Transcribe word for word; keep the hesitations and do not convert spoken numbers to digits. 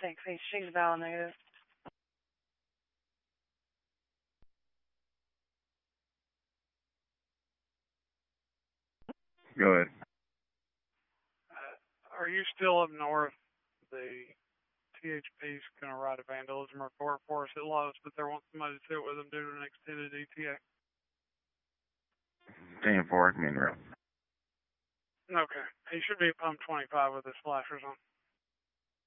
six. He's, she's valid negative. Go ahead. Uh, are you still up north? The T H P's going to write a vandalism report for us at Lowe's, but they want somebody to sit with them due to an extended E T A. ten four, I can route. Okay. He should be at pump twenty-five with his flashers on.